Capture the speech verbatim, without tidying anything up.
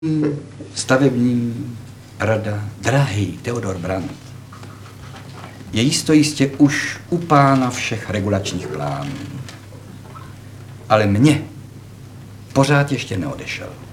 Stavební rada, drahý Theodor Brandt, je jisto jistě už u pána všech regulačních plánů. Ale mně pořád ještě neodešel.